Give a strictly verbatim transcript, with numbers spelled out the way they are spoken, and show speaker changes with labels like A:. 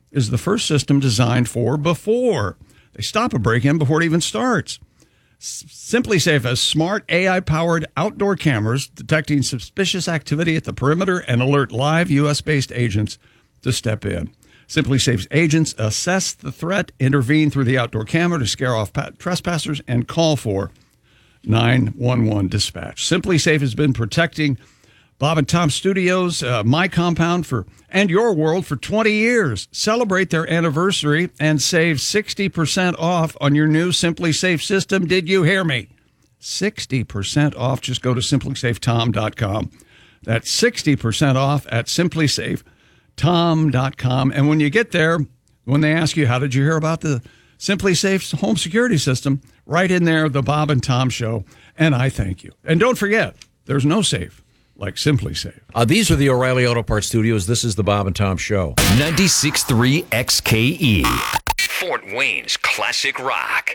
A: is the first system designed for before. They stop a break-in before it even starts. SimpliSafe has smart A I-powered outdoor cameras detecting suspicious activity at the perimeter and alert live U S-based agents to step in. SimpliSafe's agents assess the threat, intervene through the outdoor camera to scare off trespassers, and call for nine one one dispatch. SimpliSafe has been protecting Bob and Tom Studios, uh, my compound, for and your world for twenty years. Celebrate their anniversary and save sixty percent off on your new SimpliSafe system. Did you hear me? sixty percent off. Just go to simply safe tom dot com. That's sixty percent off at simply safe tom dot com. And when you get there, when they ask you, how did you hear about the SimpliSafe home security system? Right in there, the Bob and Tom Show. And I thank you. And don't forget, there's no safe like SimpliSafe.
B: Uh, these are the O'Reilly Auto Parts Studios. This is the Bob and Tom Show.
C: ninety-six point three X K E. Fort Wayne's classic rock.